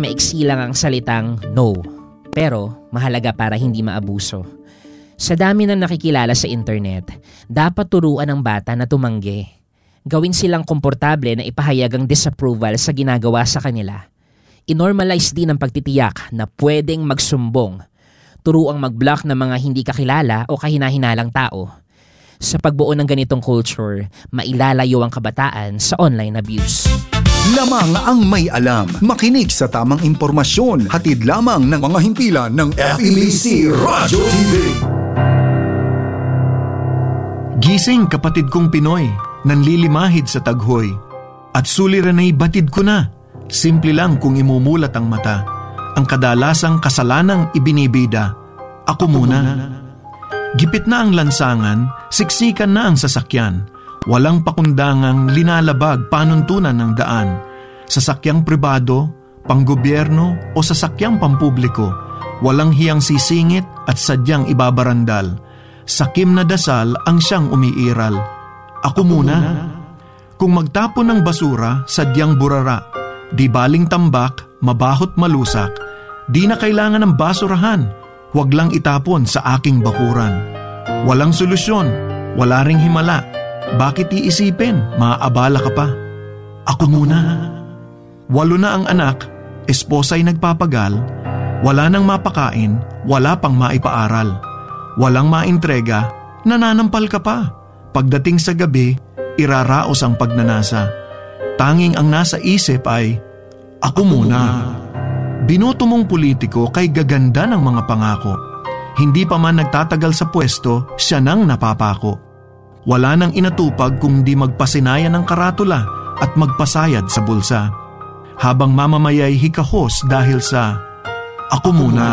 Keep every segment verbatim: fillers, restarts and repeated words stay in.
maiksi lang ang salitang no, pero mahalaga para hindi maabuso. Sa dami ng nakikilala sa internet, dapat turuan ang bata na tumanggi. Gawin silang komportable na ipahayag ang disapproval sa ginagawa sa kanila. I-normalize din ang pagtitiyak na pwedeng magsumbong. Turuang mag-block ng mga hindi kakilala o kahinahinalang tao. Sa pagbuo ng ganitong culture, mailalayo ang kabataan sa online abuse. Lamang ang may alam. Makinig sa tamang impormasyon. Hatid lamang ng mga himpilan ng F E B C Radio T V. Gising kapatid kong Pinoy, nanlilimahid sa taghoy. At suliran ay batid ko na. Simple lang kung imumulat ang mata. Ang kadalasang kasalanang ibinibida. Ako muna. Gipit na ang lansangan, siksikan na ang sasakyan. Walang pakundangang linalabag panuntunan ng daan. Sasakyang pribado, panggobyerno o sasakyang pampubliko. Walang hiyang sisingit at sadyang ibabarandal. Sakim na dasal ang siyang umiiral. Ako muna. Kung magtapon ng basura, sadyang burara. Di baling tambak, mabahot malusak. Di na kailangan ng basurahan. Huwag lang itapon sa aking bakuran. Walang solusyon, wala ring himala. Bakit iisipin? Maaabala ka pa. Ako muna. Walo na ang anak, esposa'y nagpapagal. Wala nang mapakain, wala pang maipaaral. Walang maintrega, nananampal ka pa. Pagdating sa gabi, iraraos ang pagnanasa. Tanging ang nasa isip ay, ako muna. Binoto mong politiko kay gaganda ng mga pangako. Hindi pa man nagtatagal sa pwesto, siya nang napapako. Wala nang inatupag kung di magpasinaya ng karatula at magpasayad sa bulsa. Habang mamamayay hikahos dahil sa ako muna.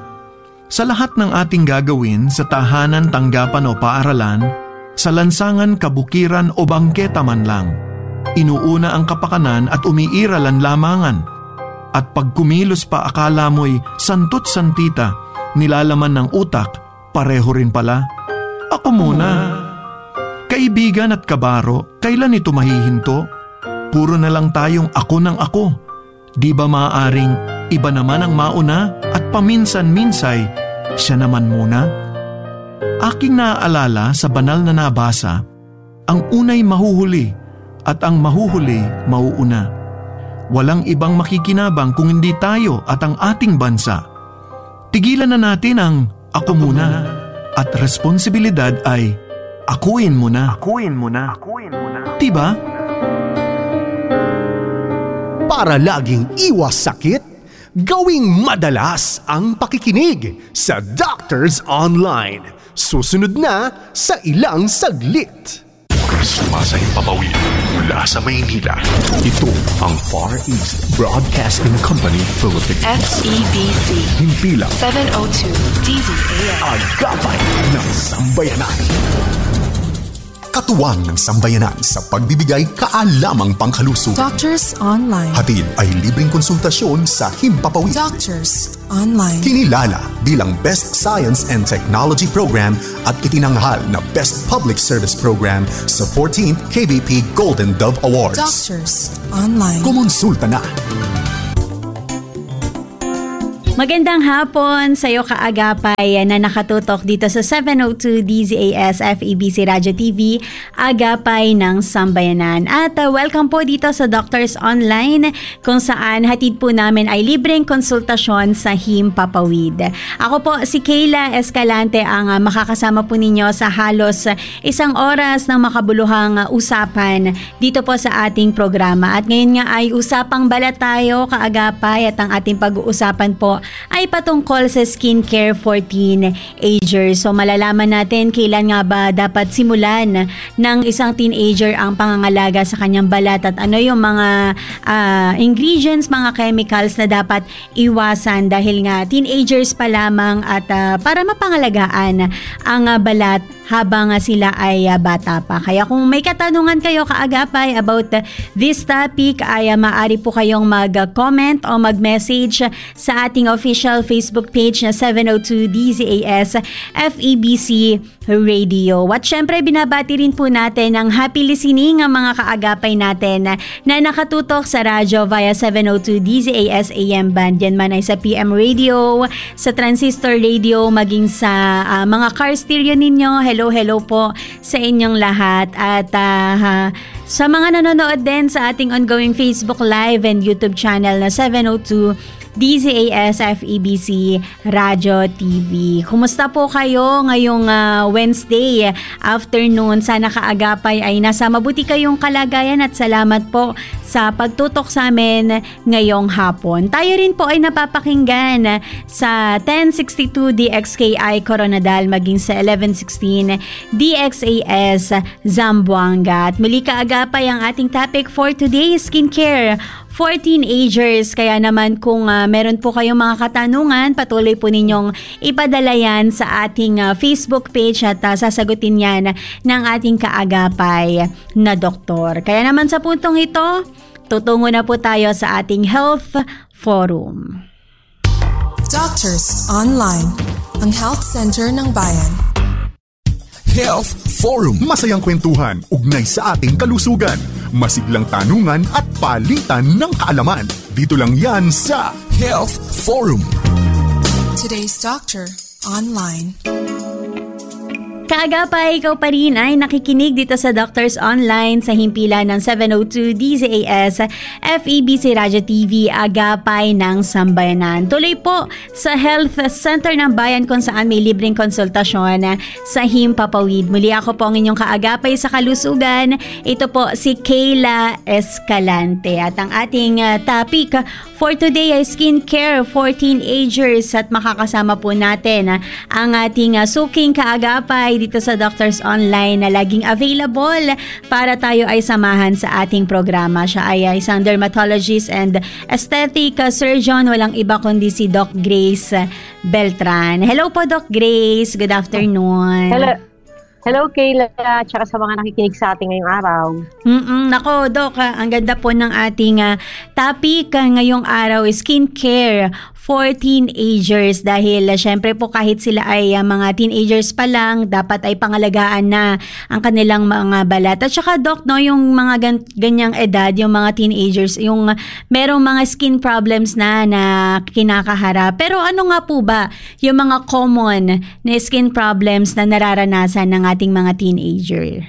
Sa lahat ng ating gagawin sa tahanan, tanggapan o paaralan, sa lansangan, kabukiran o bangketa man lang, inuuna ang kapakanan at umiiral ang lamangan. At pag kumilos pa akala mo'y santot-santita, nilalaman ng utak, pareho rin pala. Ako muna. Kaibigan at kabaro, kailan ito mahihinto? Puro na lang tayong ako ng ako. Di ba maaaring iba naman ang mauna at paminsan-minsay siya naman muna? Aking naaalala sa banal na nabasa, ang unay mahuhuli at ang mahuhuli mauuna. Walang ibang makikinabang kung hindi tayo at ang ating bansa. Tigilan na natin ang ako muna at responsibilidad ay akuin mo na. Akuin mo na. Akuin mo na. Diba? Para laging iwas sakit, gawing madalas ang pakikinig sa Doctors Online. Susunod na sa ilang saglit. Sumasahimpapawid mula sa Maynila. Ito ang Far East Broadcasting Company Philippines. F E B C. Himpilang seven oh two D Z A S. Agapay ng Sambayanan. Katuwang ng sambayanan sa pagbibigay kaalamang pangkalusugan. Doctors Online. Hatid ay libreng konsultasyon sa Himpapawid. Doctors Online. Kinilala bilang Best Science and Technology Program at itinanghal na Best Public Service Program sa fourteenth K B P Golden Dove Awards. Doctors Online. Kumonsulta na. Magandang hapon sa iyo kaagapay na nakatutok dito sa seven oh two D Z A S F E B C Radio T V, Agapay ng Sambayanan. At uh, welcome po dito sa Doctors Online kung saan hatid po namin ay libreng konsultasyon sa Himpapawid. Ako po si Kayla Escalante ang uh, makakasama po ninyo sa halos uh, isang oras ng makabuluhang uh, usapan dito po sa ating programa. At ngayon nga ay usapang balat tayo kaagapay at ang ating pag-uusapan po ay patungkol sa skincare for teenagers. So malalaman natin kailan nga ba dapat simulan ng isang teenager ang pangangalaga sa kanyang balat at ano yung mga uh, ingredients, mga chemicals na dapat iwasan dahil nga teenagers pa lamang at uh, para mapangalagaan ang uh, balat habang uh, sila ay uh, bata pa. Kaya kung may katanungan kayo kaagapay about uh, this topic ay uh, maaari po kayong mag-comment o mag-message sa ating official Facebook page na seven oh two D Z A S F E B C Radio. At syempre binabati rin po natin ang happy listening ang mga kaagapay natin na, na nakatutok sa radyo via seven oh two D Z A S A M band. Yan man ay sa P M Radio, sa transistor radio, maging sa uh, mga car stereo ninyo. Hello, hello po sa inyong lahat. At uh, sa mga nanonood din sa ating ongoing Facebook Live and YouTube channel na seven oh two D Z A S F E B C Radio T V. Kumusta po kayo ngayong uh, Wednesday afternoon? Sana kaagapay ay nasa mabuti kayong kalagayan at salamat po sa pagtutok sa amin ngayong hapon. Tayo rin po ay napapakinggan sa ten sixty-two D X K I Coronadal maging sa eleven sixteen D X A S Zamboanga. At muli kaagapay ang ating topic for today, skincare for teenagers. Kaya naman kung uh, meron po kayong mga katanungan, patuloy po ninyong ipadala yan sa ating uh, Facebook page at uh, sasagutin yan ng ating kaagapay na doktor. Kaya naman sa puntong ito, tutungo na po tayo sa ating Health Forum. Doctors Online, ang Health Center ng Bayan. Health Forum. Masayang kwentuhan, ugnay sa ating kalusugan. Masiglang tanungan at palitan ng kaalaman. Dito lang yan sa Health Forum. Today's Doctor Online. Kaagapay, ikaw pa rin ay nakikinig dito sa Doctors Online sa himpilan ng seven oh two D Z A S F E B C Radio T V, Agapay ng Sambayanan. Tuloy po sa Health Center ng Bayan kung saan may libreng konsultasyon sa Himpapawid. Muli ako po ang inyong kaagapay sa kalusugan. Ito po si Kayla Escalante. At ang ating uh, topic for today ay skincare for teenagers at makakasama po natin uh, ang ating uh, suking kaagapay dito sa Doctors Online na laging available para tayo ay samahan sa ating programa. Siya ay isang dermatologist and aesthetic surgeon, walang iba kundi si Doc Grace Beltran. Hello po Doc Grace, good afternoon. Hello. Hello Kayla, tsaka sa mga nakikinig sa ating ngayong araw. Mm-mm, nako Doc, ang ganda po ng ating uh, topic uh, ngayong araw is skincare for teenagers dahil uh, syempre po kahit sila ay uh, mga teenagers pa lang, dapat ay pangalagaan na ang kanilang mga balat. At saka Doc, no, yung mga gan- ganyang edad, yung mga teenagers, yung uh, merong mga skin problems na na kinakaharap. Pero ano nga po ba yung mga common na skin problems na nararanasan ng ating mga teenager?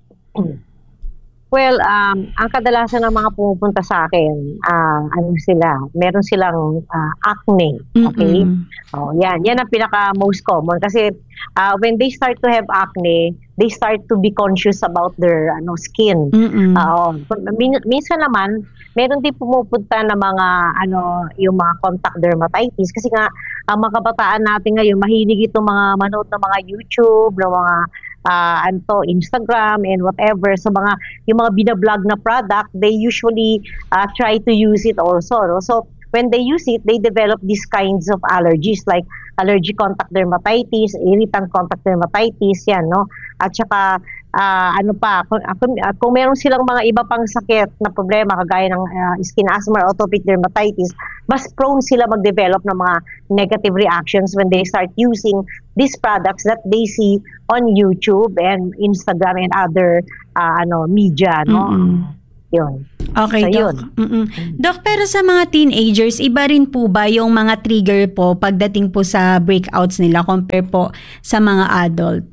Well, um, ang kadalasan ng mga pumupunta sa akin, uh, ano sila, meron silang uh, acne, okay? Mm-hmm. Oh, yan, yan ang pinaka most common kasi uh, when they start to have acne, they start to be conscious about their ano skin. Mm-hmm. Uh, min- minsan naman, meron din pumupunta na mga ano, yung mga contact dermatitis kasi nga ang mga kabataan natin ngayon mahilig itong mga manood ng mga YouTube, ng mga uh, anto Instagram and whatever, so mga yung mga binablog na product, they usually uh, try to use it also, no? So when they use it, they develop these kinds of allergies like allergic contact dermatitis, irritant contact dermatitis, yan, no? At saka uh, ano pa, kung, kung, kung meron silang mga iba pang sakit na problema kagaya ng uh, skin asthma or atopic dermatitis, mas prone sila mag-develop ng mga negative reactions when they start using these products that they see on YouTube and Instagram and other uh, ano media, no? Mm-hmm. Yun. Okay, so, Doc. yun. Mm-mm. Doc, pero sa mga teenagers, iba rin po ba yung mga trigger po pagdating po sa breakouts nila compare po sa mga adult?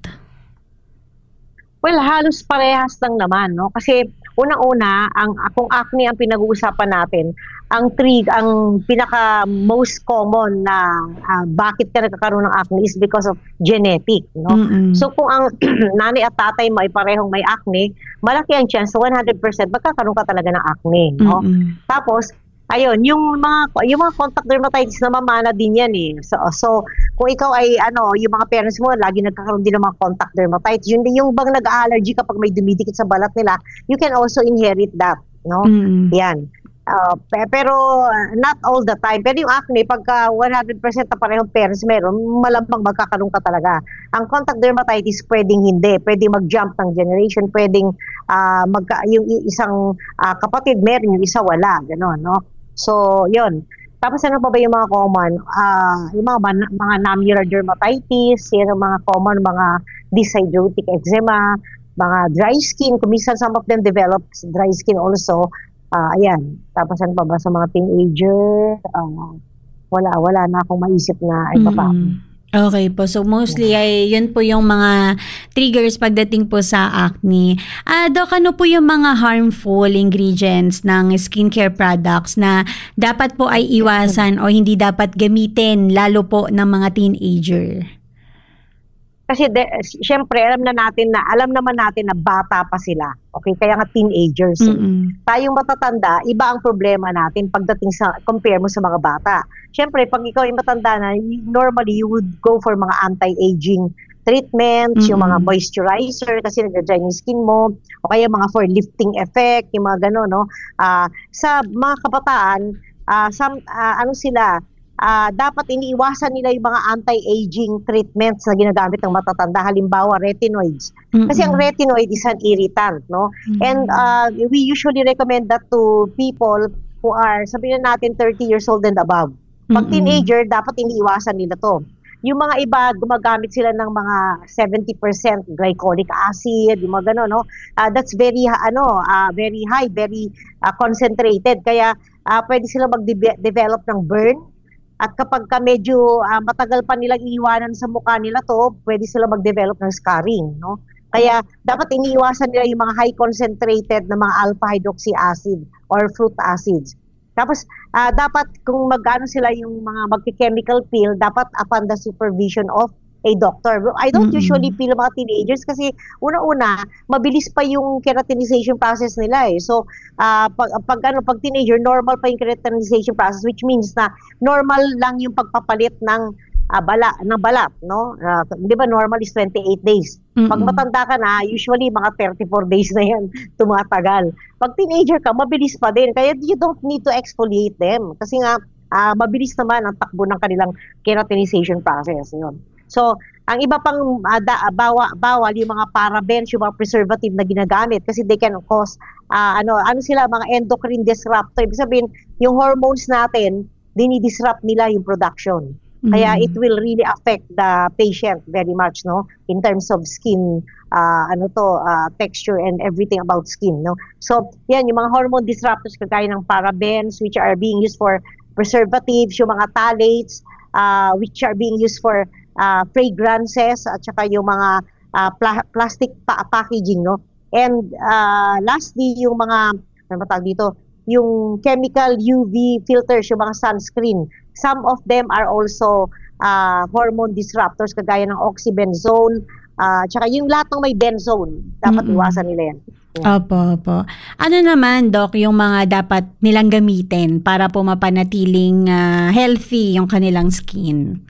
Well, halos parehas lang naman, no? Kasi unang-una, ang kung acne ang pinag-uusapan natin, ang trig ang pinaka most common na uh, bakit ka nagkakaroon ng acne is because of genetic, no? Mm-hmm. So kung ang nanay at tatay mo ay parehong may acne, malaki ang chance one hundred percent magkakaroon ka talaga ng acne, no? Mm-hmm. Tapos ayun, yung mga yung mga contact dermatitis na mamana din yan eh. So, so kung ikaw ay ano, yung mga parents mo lagi nagkakaroon din ng mga contact dermatitis, yun din yung bang nag-allergy kapag may dumidikit sa balat nila, you can also inherit that, no? Mm-hmm. Yan. Uh, pe- pero uh, not all the time. Pero yung acne, pagka one hundred percent na parehong parents meron, malamang magkakaroon ka talaga. Ang contact dermatitis, pwedeng hindi. Pwedeng mag-jump ng generation, pwedeng uh, magka, yung isang uh, kapatid meron, yung isa wala. Ganon, no? So, yun. Tapos ano pa ba yung mga common? Uh, yung mga, mga namular dermatitis, yung mga common, mga dyshidrotic eczema, mga dry skin. Kuminsan some of them develop dry skin also. Uh, ayan. Tapos ano pa ba sa mga teenager? Uh, wala, wala na akong maisip na iba pa. Mm-hmm. Okay po. So mostly ay yun po yung mga triggers pagdating po sa acne. Ah, Doc, ano po yung mga harmful ingredients ng skincare products na dapat po ay iwasan o hindi dapat gamitin lalo po ng mga teenager? Kasi de, syempre alam na natin na alam naman natin na bata pa sila. Okay, kaya nga teenagers. Mm-mm. Tayong matatanda, iba ang problema natin pagdating sa compare mo sa mga bata. Syempre, pag ikaw ay matanda na, normally you would go for mga anti-aging treatments, mm-hmm. yung mga moisturizer kasi nag-dry yung skin mo, o kaya mga for lifting effect, yung mga gano'n, no? Uh, sa mga kabataan, uh, some, uh, ano sila, Uh, dapat iniiwasan nila yung mga anti-aging treatments na ginagamit ng matatanda, halimbawa retinoids. Mm-hmm. Kasi ang retinoid is an irritant, no? Mm-hmm. And uh, we usually recommend that to people who are, sabihin natin, thirty years old and above. Pag mm-hmm. teenager, dapat iniiwasan nila to. Yung mga iba, gumagamit sila ng mga seventy percent glycolic acid, yung mga gano'n, no? Uh, that's very, ano, uh, very high, very uh, concentrated. Kaya uh, pwede sila mag-develop ng burn. At kapag ka medyo uh, matagal pa nilang iiwanan sa mukha nila to, pwede sila mag-develop ng scarring, no? Kaya dapat iniiwasan nila yung mga high concentrated na mga alpha hydroxy acid or fruit acids. Tapos uh, dapat kung mag-ano sila yung mga magki-chemical peel, dapat upon the supervision of a doctor. I don't mm-hmm. usually peel mga teenagers kasi una-una, mabilis pa yung keratinization process nila eh. So, uh, pag, pag, ano, pag teenager, normal pa yung keratinization process, which means na normal lang yung pagpapalit ng uh, bala, ng balat, no? Uh, di ba normal is twenty-eight days. Mm-hmm. Pag matanda ka na, usually mga thirty-four days na yan tumatagal. Pag teenager ka, mabilis pa din. Kaya you don't need to exfoliate them. Kasi nga, uh, mabilis naman ang takbo ng kanilang keratinization process. Yun. So, ang iba pang uh, da, bawa, bawal yung mga parabens, yung mga preservative na ginagamit kasi they can cause, uh, ano, ano sila, mga endocrine disruptor. Ibig sabihin, yung hormones natin, dinidisrupt nila yung production. Mm-hmm. Kaya it will really affect the patient very much, no? In terms of skin, uh, ano to, uh, texture and everything about skin, no? So, yan, yung mga hormone disruptors kagaya ng parabens, which are being used for preservatives, yung mga phthalates, uh, which are being used for Uh, fragrances at saka yung mga uh, pla- plastic pa- packaging, no? And uh, lastly, yung mga, ano ba tawag dito, yung chemical U V filters, yung mga sunscreen. Some of them are also uh, hormone disruptors kagaya ng oxybenzone, uh, at saka yung lahat ng may benzone, dapat mm-hmm. iwasan nila yan. Yeah. Opo, opo. Ano naman, Doc, yung mga dapat nilang gamitin para po mapanatiling uh, healthy yung kanilang skin?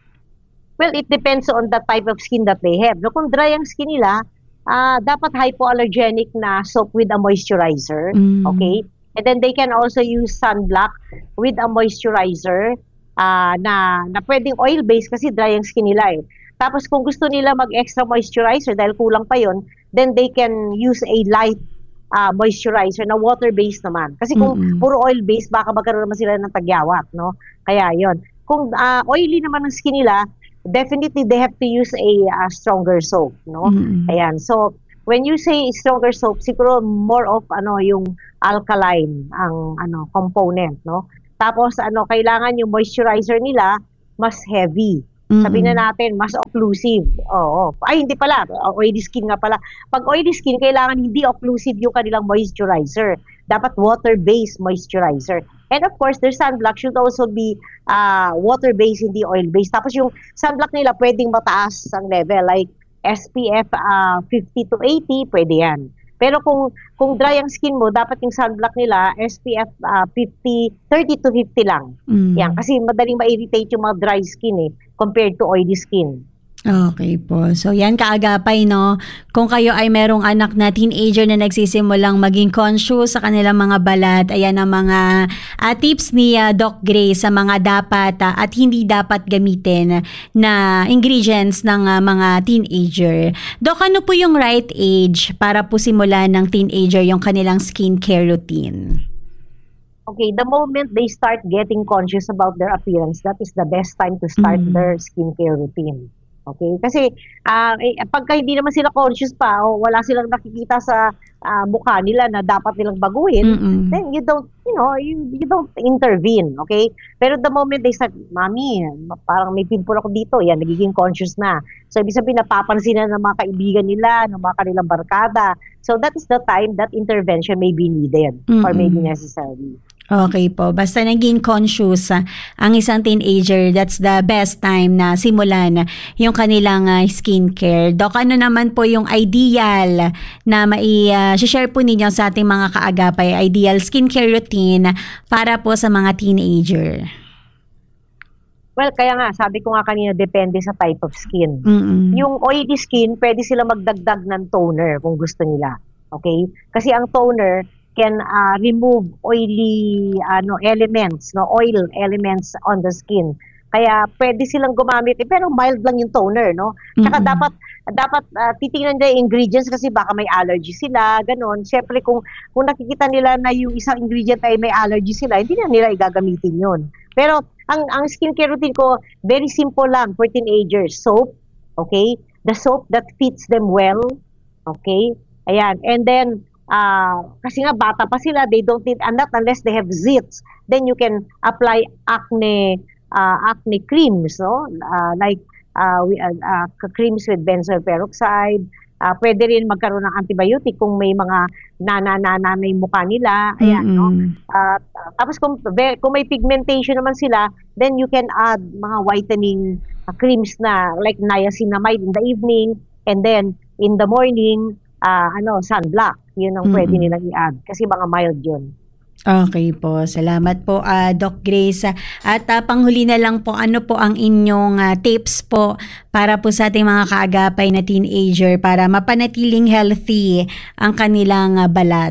Well, it depends on the type of skin that they have. No, kung dry ang skin nila, uh, dapat hypoallergenic na soap with a moisturizer. Mm. Okay? And then they can also use sunblock with a moisturizer uh, na, na pwedeng oil-based kasi dry ang skin nila eh. Tapos kung gusto nila mag-extra moisturizer dahil kulang pa yon, then they can use a light uh, moisturizer na water-based naman. Kasi kung mm-hmm. puro oil-based, baka magkaroon naman sila ng tagyawat, no? Kaya yon. Kung uh, oily naman ang skin nila, definitely they have to use a uh, stronger soap, no? Mm-hmm. Ayan. So, when you say stronger soap, siguro more of ano yung alkaline ang ano component, no? Tapos ano, kailangan yung moisturizer nila mas heavy. Mm-hmm. Sabihin na natin, mas occlusive. Oo. Ay, hindi pala. Oily skin nga pala. Pag oily skin, kailangan hindi occlusive yung kanilang moisturizer. Dapat water-based moisturizer. And of course, their sunblock should also be uh, water-based, hindi oil-based. Tapos yung sunblock nila, pwedeng mataas ang level. Like S P F uh, fifty to eighty, pwede yan. Pero kung kung dry ang skin mo, dapat yung sunblock nila S P F uh, fifty, thirty to fifty lang. Mm. Yan, kasi madaling ma-irritate yung mga dry skin eh, compared to oily skin. Okay po. So yan kaagapay, no? Kung kayo ay merong anak na teenager na nagsisimulang maging conscious sa kanilang mga balat, ayan ang mga uh, tips ni uh, Doc Grace sa mga dapat uh, at hindi dapat gamitin na ingredients ng uh, mga teenager. Doc, ano po yung right age para po simulan ng teenager yung kanilang skincare routine? Okay, the moment they start getting conscious about their appearance, that is the best time to start mm. their skincare routine. Okay? Kasi uh, eh, pagka hindi naman sila conscious pa o wala silang nakikita sa uh, mukha nila na dapat nilang baguhin, mm-mm. then you don't, you know, you, you don't intervene. Okay? Pero the moment they start, Mami, parang may pimple ako dito, yan, nagiging conscious na. So, ibig sabihin, napapansin na ng mga kaibigan nila, ng mga kanilang barkada. So, that is the time that intervention may be needed mm-mm. or may be necessary. Okay po. Basta naging conscious uh, ang isang teenager, that's the best time na simulan yung kanilang uh, skincare. Doc, ano naman po yung ideal na mai-share uh, po ninyo sa ating mga kaagapay, ideal skincare routine para po sa mga teenager? Well, kaya nga, sabi ko nga kanina, depende sa type of skin. Mm-mm. Yung oily skin, pwede sila magdagdag ng toner kung gusto nila. Okay? Kasi ang toner can uh, remove oily ano elements, no oil elements on the skin. Kaya pwede silang gumamit, eh, pero mild lang yung toner, no? Saka mm-hmm. dapat dapat uh, titingnan nila yung ingredients kasi baka may allergy sila, ganon. Syempre kung kung nakikita nila na yung isang ingredient ay may allergy sila, hindi na nila igagamitin yun. Pero ang ang skincare routine ko, very simple lang for teenagers. Soap, okay? The soap that fits them well, okay? Ayan. And then Uh, kasi nga bata pa sila, they don't need, and not unless they have zits, then you can apply acne uh, acne creams, no? Uh, like uh, we, uh, uh, creams with benzoyl peroxide. Uh, pwede rin magkaroon ng antibiotic kung may mga nananana na yung mukha nila. Ayan, mm-hmm. no? Uh, tapos kung, kung may pigmentation naman sila, then you can add mga whitening uh, creams na like niacinamide in the evening, and then in the morning, uh, ano, sunblock. Yun ang pwede mm-hmm. nilang i-add kasi mga mild yun. Okay po. Salamat po, uh, Doc Grace. At uh, panghuli na lang po, ano po ang inyong uh, tips po para po sa ating mga kaagapay na teenager para mapanatiling healthy ang kanilang uh, balat?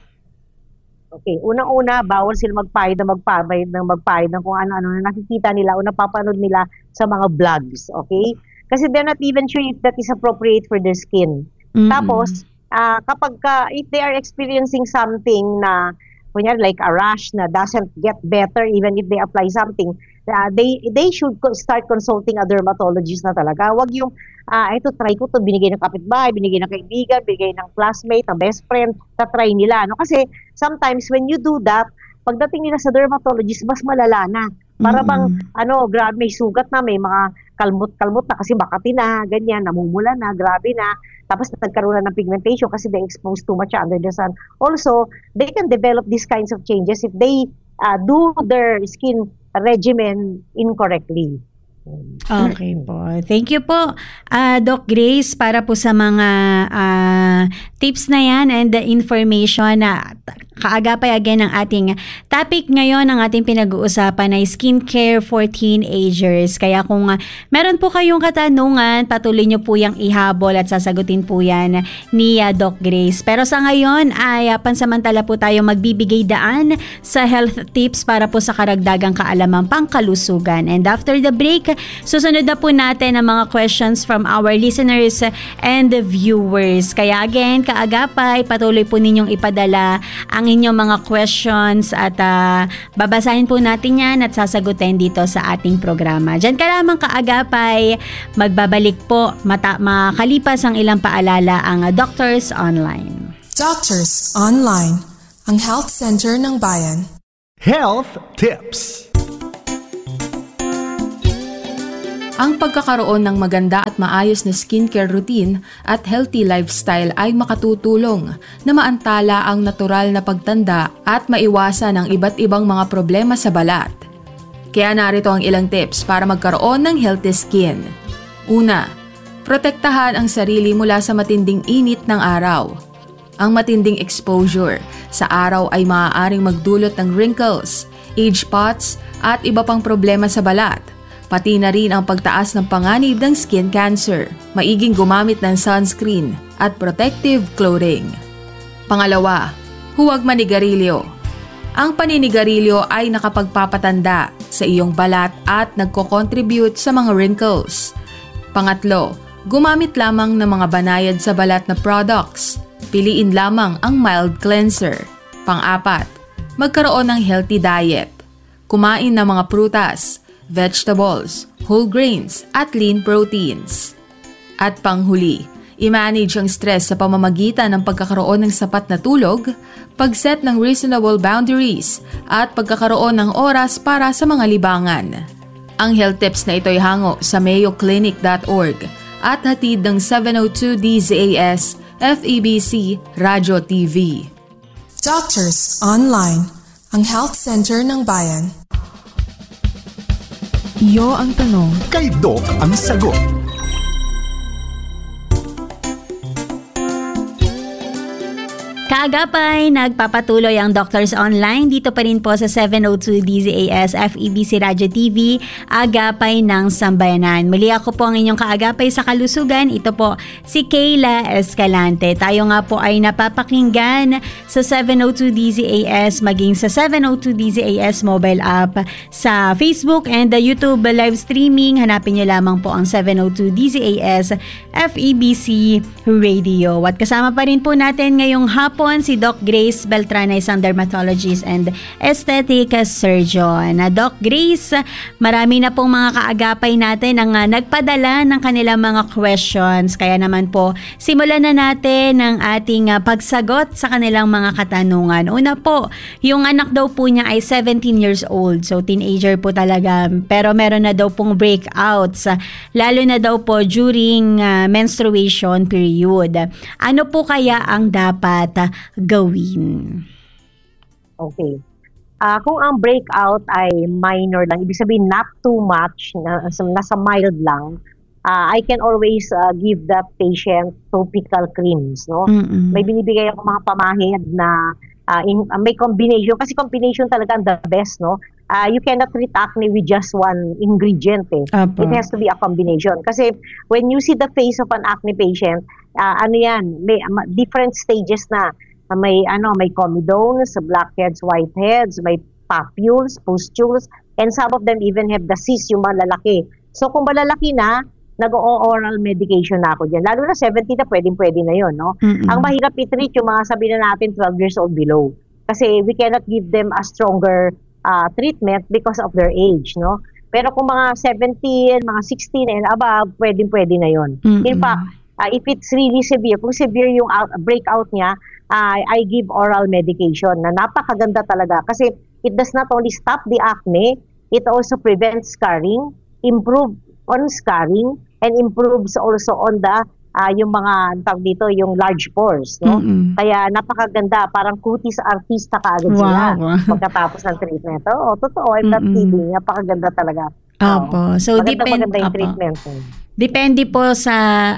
Okay. Una-una, bawal sila magpahid na magpahid ng magpahid ng kung ano-ano na nakikita nila o napapanood nila sa mga vlogs. Okay? Kasi they're not even sure if that is appropriate for their skin. Mm-hmm. Tapos, Uh, kapag uh, if they are experiencing something na kunyari like a rash na doesn't get better even if they apply something, uh, they they should start consulting a dermatologist na talaga. Wag yung uh, ito try ko to, binigay ng kapitbahay, binigay ng kaibigan, binigay ng classmate, ng best friend, ta-try nila, no? Kasi sometimes when you do that, pagdating nila sa dermatologist mas malala na. Para bang mm-hmm. ano, grabe, may sugat na, may mga kalmot-kalmot na kasi bakati na, ganyan, namumula na, grabe na. Tapos nagkaroon na ng pigmentation kasi they exposed too much under the sun. Also, they can develop these kinds of changes if they uh, do their skin regimen incorrectly. Okay po. Thank you po, uh, Doc Grace, para po sa mga uh, tips na yan and the information na kaagapay again ng ating topic ngayon. Ang ating pinag-uusapan ay skincare for teenagers. Kaya kung uh, meron po kayong katanungan, patuloy nyo po yung ihabol at sasagutin po yan ni uh, Doc Grace. Pero sa ngayon ay uh, pansamantala po tayo magbibigay daan sa health tips para po sa karagdagang kaalamang pangkalusugan. And after the break, susunod na po natin ang mga questions from our listeners and the viewers. Kaya again, kaagapay, patuloy po ninyong ipadala ang inyong mga questions at uh, babasahin po natin yan at sasagutin dito sa ating programa. Diyan ka lamang, kaagapay, magbabalik po mata- makalipas ang ilang paalala ang uh, Doctors Online. Doctors Online, ang health center ng bayan. Health Tips. Ang pagkakaroon ng maganda at maayos na skincare routine at healthy lifestyle ay makatutulong na maantala ang natural na pagtanda at maiwasan ang iba't ibang mga problema sa balat. Kaya narito ang ilang tips para magkaroon ng healthy skin. Una, protektahan ang sarili mula sa matinding init ng araw. Ang matinding exposure sa araw ay maaaring magdulot ng wrinkles, age spots at iba pang problema sa balat. pati na rin ang pagtaas ng panganib ng skin cancer. Maiging gumamit ng sunscreen at protective clothing. Pangalawa, huwag manigarilyo. Ang paninigarilyo ay nakapagpapatanda sa iyong balat at nagko-contribute sa mga wrinkles. Pangatlo, gumamit lamang ng mga banayad sa balat na products. Piliin lamang ang mild cleanser. Pang-apat, magkaroon ng healthy diet. Kumain ng mga prutas, vegetables, whole grains at lean proteins. At panghuli, i-manage ang stress sa pamamagitan ng pagkakaroon ng sapat na tulog, pag-set ng reasonable boundaries, at pagkakaroon ng oras para sa mga libangan. Ang health tips na ito ay hango sa mayo clinic dot org at hatid ng seven oh two D Z A S F E B C Radyo T V. Doctors Online, ang health center ng bayan. Iyo ang tanong. Kay Doc ang sagot. Kaagapay, nagpapatuloy ang Doctors Online dito pa rin po sa seven oh two D Z A S F E B C Radyo T V, Agapay ng Sambayanan. Muli ako po ang inyong kaagapay sa kalusugan. Ito po si Kayla Escalante. Tayo nga po ay napapakinggan sa seven oh two D Z A S maging sa seven oh two D Z A S mobile app, sa Facebook and the YouTube live streaming. Hanapin niyo lamang po ang seven oh two D Z A S F E B C Radio. At kasama pa rin po natin ngayong hapon si Doc Grace Beltrana, isang dermatologist and aesthetic surgeon. Doc Grace, marami na pong mga kaagapay natin ang uh, nagpadala ng kanilang mga questions. Kaya naman po, simulan na natin ang ating uh, pagsagot sa kanilang mga katanungan. Una po, yung anak daw po niya ay seventeen years old. So, teenager po talaga. Pero meron na daw pong breakouts, uh, lalo na daw po during uh, menstruation period. Ano po kaya ang dapat uh, gawin? Okay. Uh, kung ang breakout ay minor lang, ibig sabihin not too much, na, nasa mild lang, uh, I can always uh, give that patient topical creams. No? Mm-mm. May binibigay ako mga pamahid na uh, in, uh, may combination, kasi combination talaga ang the best. No? Uh, you cannot treat acne with just one ingredient. Eh. It has to be a combination. Kasi when you see the face of an acne patient, uh, ano yan, may uh, different stages na. Uh, may ano, may comedones, blackheads, whiteheads, may papules, pustules, and some of them even have the cysts, yung malalaki. So kung malalaki na, nag-o-oral medication na ako dyan. Lalo na seventy na, pwedeng-pwede na yun. No? Mm-mm. Ang mahirap i-treat yung mga sabi na natin twelve years old below. Kasi we cannot give them a stronger uh, treatment because of their age. No? Pero kung mga seventeen, mga sixteen and above, pwedeng-pwede na yun. Mm-mm. In fact, uh, if it's really severe, kung severe yung out, breakout niya, uh, I give oral medication na napakaganda talaga. Kasi it does not only stop the acne, it also prevents scarring, improve on scarring, and improves also on the uh, yung mga tawag dito, yung large pores, no? Mm-mm. Kaya napakaganda, parang cutis artista kaagad Wow. sila pagkatapos ng treatment. Oo, totoo, I'm not Mm-mm. kidding, napakaganda talaga. Opo. So, maganda, depend, maganda yung opo. treatment. Depende po sa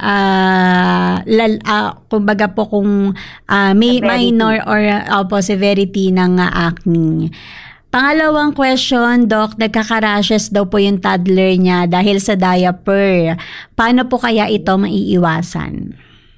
uh, lal, uh, kumbaga po kung uh, may Severity. minor or uh, opo, severity ng uh, acne. Pangalawang question, Doc, nagkaka-rashes daw po yung toddler niya dahil sa diaper. Paano po kaya ito maiiwasan?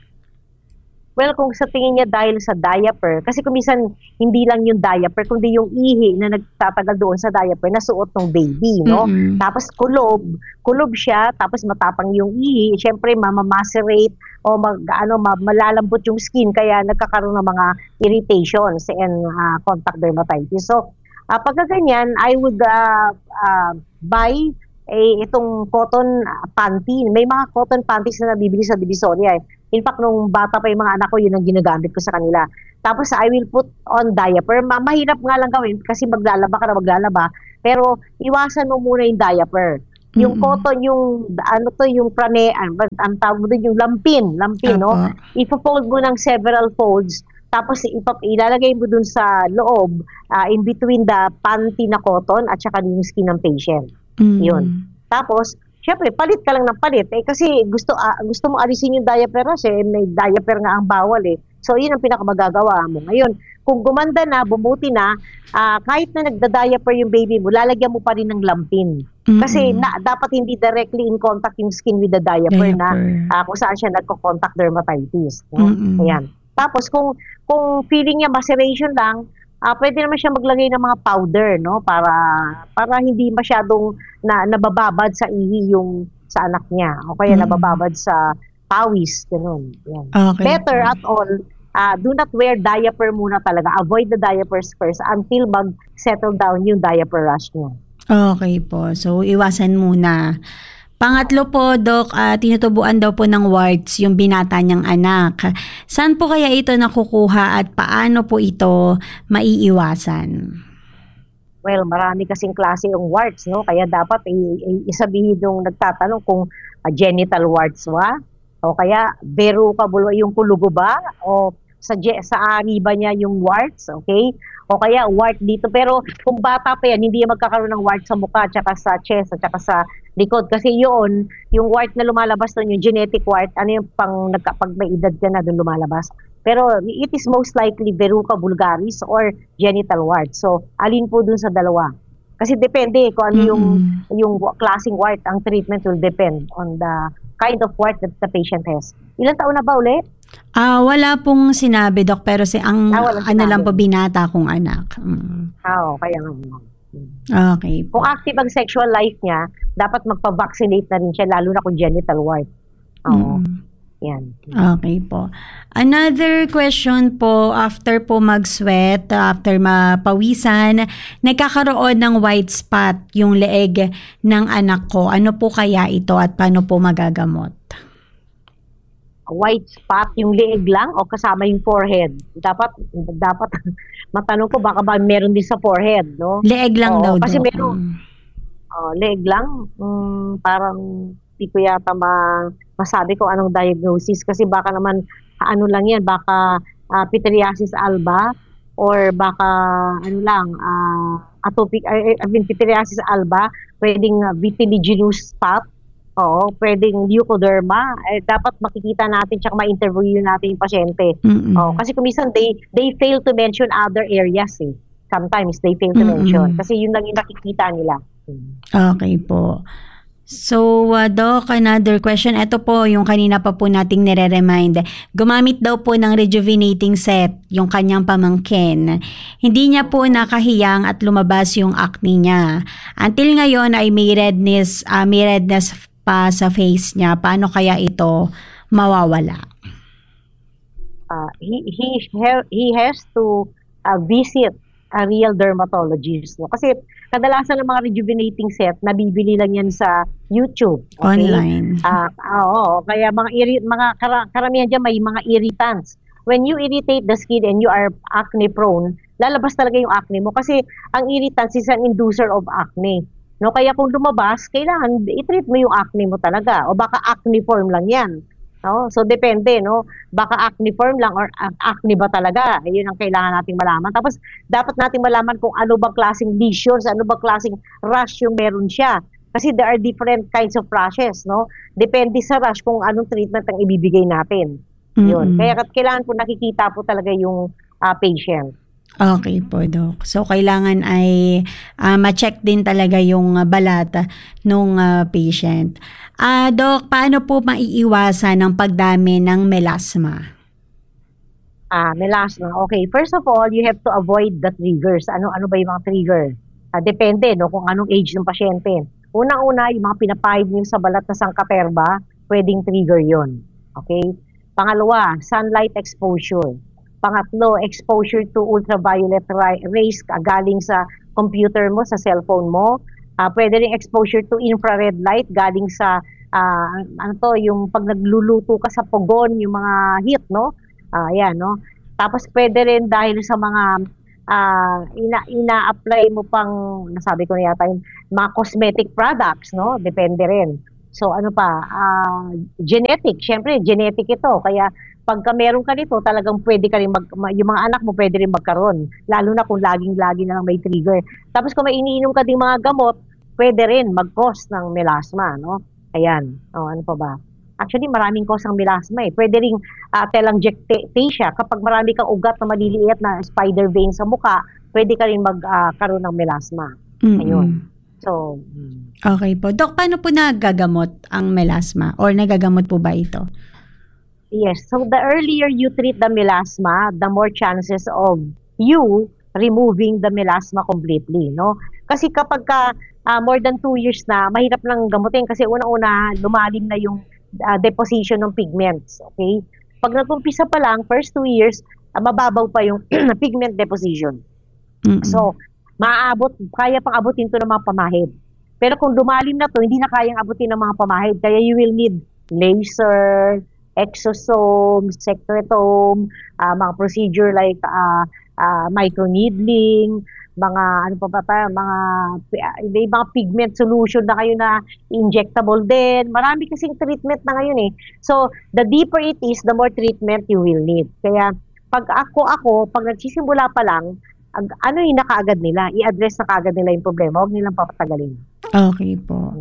Well, kung sa tingin niya dahil sa diaper, kasi kung minsan hindi lang yung diaper, kundi yung ihi na nagtatagal doon sa diaper na suot ng baby, no? Mm-mm. Tapos kulob, kulob siya, tapos matapang yung ihi, syempre mamamacerate o mag, ano, ma- malalambot yung skin, kaya nagkakaroon ng mga irritations and uh, contact dermatitis. So, uh, pagka ganyan, I would uh, uh, buy eh, itong cotton panty. May mga cotton panties na nabibili sa Divisoria. Eh. In fact, nung bata pa yung mga anak ko, yun ang ginagamit ko sa kanila. Tapos I will put on diaper. Ma- mahirap nga lang gawin kasi maglalaba ka na maglalaba. Pero iwasan mo muna yung diaper. Yung mm-hmm. cotton, yung ano to, yung prane, ang, ang tawag mo doon, yung lampin. Lampin, no? Ipo-fold mo ng several folds. Tapos ipap- ilalagay mo dun sa loob, uh, in between the panty na cotton at saka yung skin ng patient. Mm. Yun. Tapos, syempre, palit ka lang ng palit. Eh, kasi gusto uh, gusto mo alisin yung diaper kasi may diaper nga ang bawal eh. So, yun ang pinakamagagawa mo. Ngayon, kung gumanda na, bumuti na, uh, kahit na nagda-diaper yung baby mo, lalagyan mo pa rin ng lampin. Mm-mm. Kasi na, dapat hindi directly in contact yung skin with the diaper, Diaper. na uh, kung saan siya nagko-contact dermatitis. No? Mm-mm. Ayan. Tapos kung kung feeling niya maceration lang, uh, pwede naman siya maglagay ng mga powder, no, para para hindi masyadong na nabababad sa ihi yung sa anak niya, o kaya Mm-mm. nabababad sa pawis, ganun. Yan. Okay. Better at all, uh, do not wear diaper muna talaga. Avoid the diapers first until mag-settle down yung diaper rash niya. Okay po. So, iwasan muna. Pangatlo po, Doc, uh, tinutubuan daw po ng warts yung binata niyang anak. Saan po kaya ito nakukuha at paano po ito maiiwasan? Well, marami kasing klase yung warts, no? Kaya dapat i- i- isabihin yung nagtatanong kung uh, genital warts ba? O kaya verruca bulba, yung kulugo ba? O sa, je- sa ari ba niya yung warts? Okay? O kaya wart dito. Pero kung bata pa yan, hindi yan magkakaroon ng wart sa mukha, tsaka sa chest, at tsaka sa likod. Kasi yun, yung wart na lumalabas doon, yung genetic wart, ano yung pang nagkapag may edad ka na doon lumalabas. Pero it is most likely verruca vulgaris or genital wart. So, alin po dun sa dalawa? Kasi depende kung ano yung, Mm-mm. yung klaseng wart. Ang treatment will depend on the kind of wart that the patient has. Ilang taon na ba ulit? Ah, wala pong sinabi, Doc, pero si ang Ah, walang ano sinabi. lang po binata kong anak. Mm. Ah, oh, kaya nga. Okay po. Kung active ang sexual life niya, dapat magpa-vaccinate na rin siya, lalo na kung genital wart. Oo. Mm. Yan. Okay po. Another question po, after po mag-sweat, after mapawisan, nagkakaroon ng white spot yung leeg ng anak ko. Ano po kaya ito at paano po magagamot? White spot, yung leeg lang o kasama yung forehead? Dapat, dapat, matanong ko, baka ba meron din sa forehead, no? Leeg lang Oo, daw, kasi Doc. meron. Oh, leeg lang? Mm, parang di ko yata ma, masabi ko anong diagnosis, kasi baka naman, ano lang yan, baka uh, pityriasis alba, or baka, ano lang, uh, atopic, I, I mean, pityriasis alba, pwedeng uh, vitelliginous spot, oo, pwedeng leukoderma, eh, dapat makikita natin tsaka ma-interview natin yung pasyente. Mm-mm. Oh, kasi kumisan they they fail to mention other areas eh. Sometimes they fail to Mm-mm. mention kasi yun lang yung nakikita nila. Okay po. So, uh, Doc, another question. Ito po, yung kanina pa po nating nire-remind. Gumamit daw po ng rejuvenating set yung kanyang pamangkin. Hindi niya po nakahiyang at lumabas yung acne niya. Until ngayon ay may redness, uh, may redness pa sa face niya. Paano kaya ito mawawala? Uh, he he he has to uh, visit a real dermatologist, no? Kasi kadalasan ng mga rejuvenating set nabibili lang yan sa YouTube, okay? Online. Ah, uh, oo, kaya mga iri- mga kara- karamihan diyan may mga irritants. When you irritate the skin and you are acne prone, lalabas talaga yung acne mo kasi ang irritants is an inducer of acne. No, kaya kung lumabas, kailangan i-treat mo yung acne mo talaga, o baka acneiform lang 'yan. No? So depende, no? Baka acneiform lang or acne ba talaga? Ayun ang kailangan nating malaman. Tapos dapat nating malaman kung ano bang klaseng lesions, ano bang klaseng rash yung meron siya. Kasi there are different kinds of rashes, no? Depende sa rash kung anong treatment ang ibibigay natin. Yun. Mm-mm. Kaya kailangan po nakikita po talaga yung uh, patient. Okay po, Doc. So, kailangan ay uh, ma-check din talaga yung uh, balat ng uh, patient. Uh, Doc, paano po maiiwasan ang pagdami ng melasma? Ah, melasma. Okay, first of all, you have to avoid the triggers. Ano ano ba yung mga trigger? Ah, depende, no, kung anong age ng pasyente. Unang-una, yung mga pinapahid niyo sa balat na sangkaperba, pwedeng trigger yon. Okay? Pangalawa, sunlight exposure. Pangatlo, exposure to ultraviolet rays galing sa computer mo, sa cellphone mo. Uh, pwede rin exposure to infrared light galing sa uh, ano to, yung pag nagluluto ka sa pogon, yung mga heat, no? Uh, ayan, no? Tapos pwede rin dahil sa mga uh, ina ina-apply mo pang, nasabi ko na yata, yung mga cosmetic products, no? Depende rin. So ano pa, uh, genetic, syempre genetic ito, kaya pagka meron ka nito, talagang pwede ka rin mag, yung mga anak mo pwede rin magkaroon, lalo na kung laging-lagi na lang may trigger. Tapos kung may iniinom ka ding mga gamot, pwede rin mag-cause ng melasma, no? Ayan, oh, ano pa ba? Actually, maraming cause ng melasma eh. Pwede ring uh, telangiectasia, kapag marami kang ugat na maliliit na spider vein sa mukha, pwede ka rin magkaroon uh, ng melasma. Mm-hmm. Ayun. So, okay po. Dok, paano po nagagamot ang melasma or nagagamot po ba ito? Yes. So, the earlier you treat the melasma, the more chances of you removing the melasma completely, no? Kasi kapag ka, uh, more than two years na, mahirap nang gamutin kasi una-una, lumalim na yung uh, deposition ng pigments, okay? Pag nag-umpisa pa lang, first two years, uh, mababaw pa yung pigment deposition. Mm-hmm. So, maaabot, kaya pang abutin to ng mga pamahid. Pero kung lumalim na to, hindi na kayang abutin ng mga pamahid. Kaya you will need laser, exosome, secretome, uh, mga procedure like uh, uh, microneedling, mga ano pa ba tayo, mga may mga pigment solution na kayo na injectable din. Marami kasing treatment na ngayon eh. So, the deeper it is, the more treatment you will need. Kaya pag ako ako, pag nagsisimula pa lang, ag, ano yung nakaagad nila? I-address na kaagad nila yung problema. Huwag nilang papatagalin. Okay po.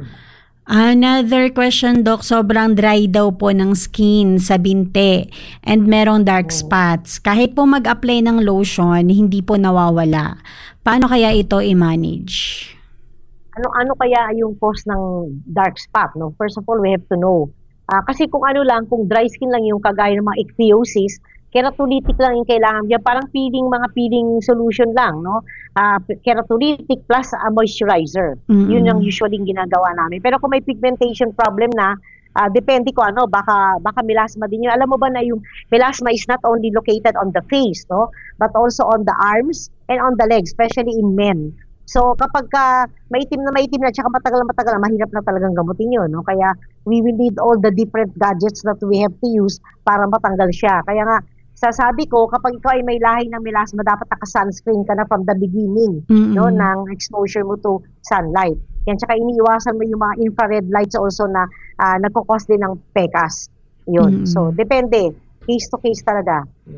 Another question, Doc, sobrang dry daw po ng skin sa binte and merong dark spots. Kahit po mag-apply ng lotion, hindi po nawawala. Paano kaya ito i-manage? Ano-ano kaya yung cause ng dark spot? No? First of all, we have to know. Uh, kasi kung ano lang, kung dry skin lang yung kagaya ng mga ichthyosis, keratolytic lang yung kailangan niya. Parang peeling, mga peeling solution lang, no? Uh, keratolytic plus a moisturizer. Mm-hmm. Yun ang usually ginagawa namin. Pero kung may pigmentation problem na, uh, depende ko ano, baka, baka melasma din yun. Alam mo ba na yung melasma is not only located on the face, no? But also on the arms and on the legs, especially in men. So kapag ka maitim na maitim na, tsaka matagal na matagal na, mahirap na talagang gamutin yun, no? Kaya we will need all the different gadgets that we have to use para matanggal siya. Kaya nga, sasabi ko, kapag ikaw ay may lahi ng melasma, dapat naka-sunscreen ka na from the beginning, mm-hmm. no, ng exposure mo to sunlight. Yan, tsaka iniiwasan mo yung mga infrared lights also na uh, nagkukos din ng pekas. Yun. Mm-hmm. So, depende. Case to case talaga.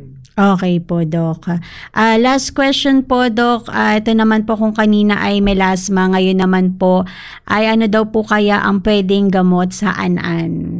Okay po, Doc. Uh, last question po, Doc. Uh, ito naman po kung kanina ay melasma, ngayon naman po ay ano daw po kaya ang pwedeng gamot sa an-an?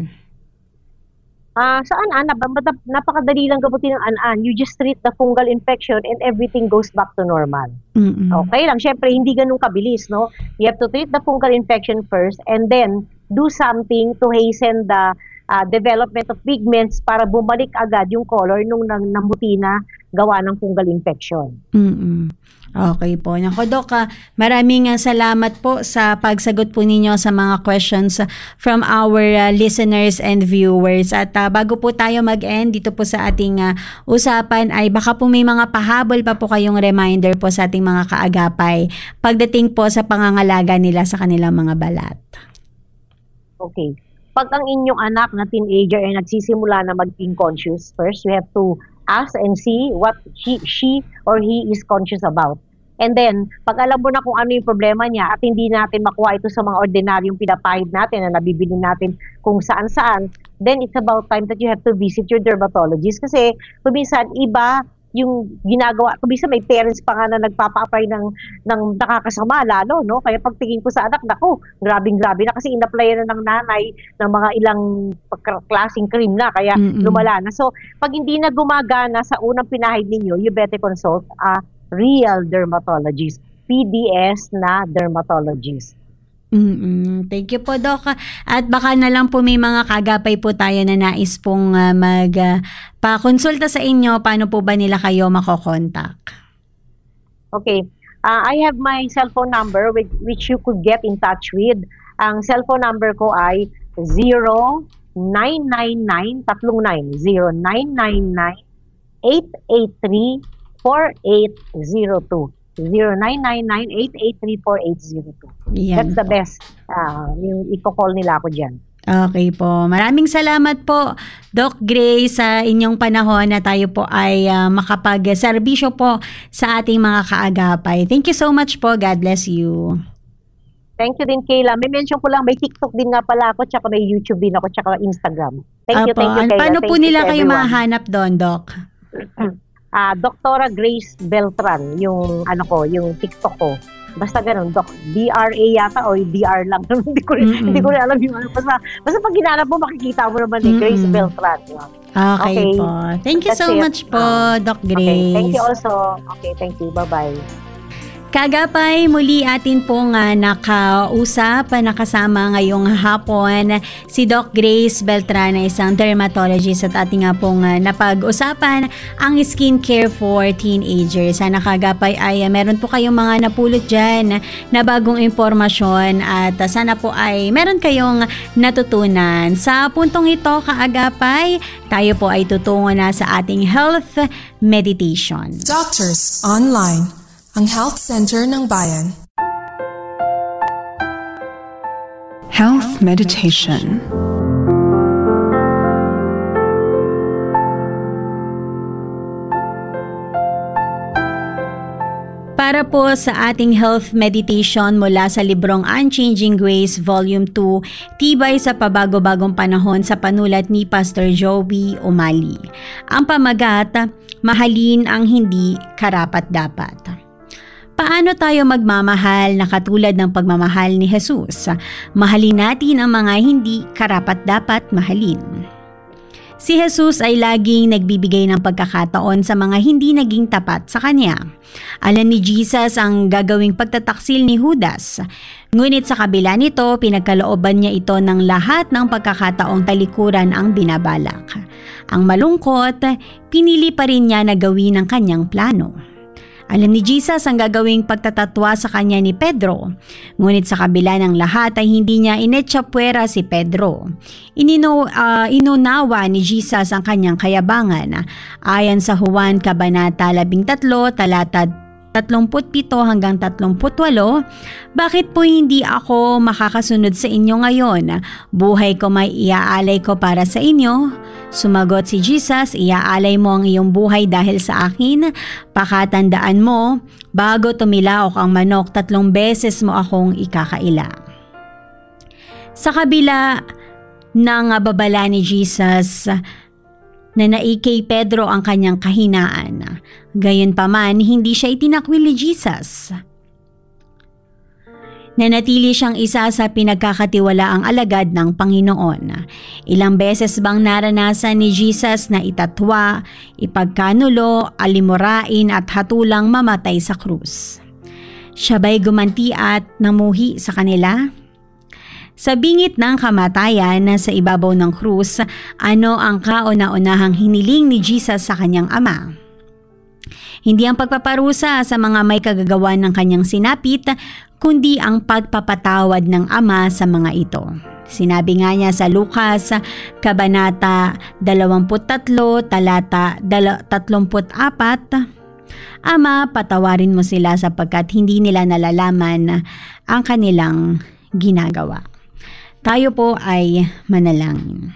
Uh, sa an-an, nap- napakadali lang gamutin ng an-an. You just treat the fungal infection and everything goes back to normal. Mm-hmm. Okay lang. Siyempre, hindi ganun kabilis, no? You have to treat the fungal infection first and then do something to hasten the uh, development of pigments para bumalik agad yung color nung namuti na gawa ng fungal infection. Mm-hmm. Okay po. Nako, Doc, uh, maraming uh, salamat po sa pagsagot po ninyo sa mga questions uh, from our uh, listeners and viewers. At uh, bago po tayo mag-end dito po sa ating uh, usapan ay baka po may mga pahabol pa po kayong reminder po sa ating mga kaagapay pagdating po sa pangangalaga nila sa kanilang mga balat. Okay. Pag ang inyong anak na teenager ay nagsisimula na maging conscious, first you have to ask and see what she, she or he is conscious about. And then, pag alam mo na kung ano yung problema niya at hindi natin makuha ito sa mga ordinaryong pinapahid natin na nabibili natin kung saan-saan, then it's about time that you have to visit your dermatologist. Kasi, kuminsan, iba yung ginagawa. Kuminsan, may parents pa nga na nagpapa-apply ng, ng nakakasama, lalo, no? Kaya pagtingin ko sa anak, naku, grabing-grabe na kasi in-apply na ng nanay ng mga ilang klaseng cream na, kaya mm-hmm. lumala na. So, pag hindi na gumagana sa unang pinahid ninyo, you better consult a real dermatologist, P D S na dermatologist. Mm-mm. Thank you po, Doc. At baka na lang po may mga kagapay po tayo na nais pong uh, magpakonsulta uh, sa inyo. Paano po ba nila kayo makokontak? Okay. Uh, I have my cellphone number which, which you could get in touch with. Ang cellphone number ko ay zero nine nine nine, tatlong nine, zero nine nine nine, eight eight three, four eight zero two. zero nine nine nine, eight eight three, four eight zero two. That's the best. Uh, yung i-call nila ako dyan. Okay po. Maraming salamat po, Doc Grace, sa inyong panahon na tayo po ay uh, makapag-serbisyo po sa ating mga kaagapay. Thank you so much po. God bless you. Thank you din, Kayla. May mention ko lang, may TikTok din nga pala ako, tsaka may YouTube din ako, tsaka Instagram. Thank Apo. you, thank you, Kayla. Paano thank po nila kayo everyone. mahanap doon, Doc? Uh, Doktora Grace Beltran, yung ano ko, yung TikTok ko. Basta ganun, Doc, D R A yata o D R lang. hindi ko rin, hindi ko rin alam yung ano. Basta, basta pag ginanap mo, makikita mo naman eh, Grace Beltran. Yun. Okay, okay po. Thank you That's so it. much po, uh, Doc Grace. Okay, thank you also. Okay, thank you. Bye-bye. Kagapay, muli atin pong uh, nakausap, nakasama ngayong hapon si Doc Grace Beltrana, isang dermatologist, at ating nga pong uh, napag-usapan ang skincare for teenagers. Sana Kagapay ay uh, meron po kayong mga napulot dyan na bagong impormasyon at uh, sana po ay meron kayong natutunan. Sa puntong ito, Kaagapay, tayo po ay tutungo na sa ating health meditation. Doctors Online, ang Health Center ng Bayan. Health Meditation. Para po sa ating health meditation mula sa librong Unchanging Grace Volume two, Tibay sa Pabago-Bagong Panahon, sa panulat ni Pastor Joey Umali. Ang pamagat, mahalin ang hindi karapat-dapat. Paano tayo magmamahal na katulad ng pagmamahal ni Jesus? Mahalin natin ang mga hindi karapat-dapat mahalin. Si Jesus ay laging nagbibigay ng pagkakataon sa mga hindi naging tapat sa Kanya. Alam ni Jesus ang gagawing pagtataksil ni Judas. Ngunit sa kabila nito, pinagkalooban niya ito ng lahat ng pagkakataong talikuran ang binabalak. Ang malungkot, pinili pa rin niya na gawin ang kanyang plano. Alam ni Jesus ang gagawing pagtatatwa sa kanya ni Pedro. Ngunit sa kabila ng lahat ay hindi niya inetsapuera si Pedro. Inino, uh, inunawa ni Jesus ang kanyang kayabangan. Ayon sa Juan Kabanata labing tatlo, talata tatlumput pito hanggang tatlumput walo, bakit po hindi ako makakasunod sa inyo ngayon? Buhay ko may iaalay ko para sa inyo. Sumagot si Jesus, iaalay mo ang iyong buhay dahil sa akin. Pakatandaan mo, bago tumilaok ang manok, tatlong beses mo akong ikakaila. Sa kabila ng babala ni Jesus na naikay Pedro ang kanyang kahinaan, gayunpaman hindi siya itinakwil ni Jesus. Nanatili siyang isa sa pinagkakatiwalaang alagad ng Panginoon. Ilang beses bang naranasan ni Jesus na itatwa, ipagkanulo, alimurain at hatulang mamatay sa krus? Siya ba'y gumanti at namuhi sa kanila? Sa bingit ng kamatayan sa ibabaw ng krus, ano ang kauna-unahang hiniling ni Jesus sa kanyang ama? Hindi ang pagpaparusa sa mga may kagagawan ng kanyang sinapit, kundi ang pagpapatawad ng ama sa mga ito. Sinabi nga niya sa Lucas, Kabanata dalawampu't tatlo, talata tatlumput apat, Ama, patawarin mo sila sapagkat hindi nila nalalaman ang kanilang ginagawa. Tayo po ay manalangin.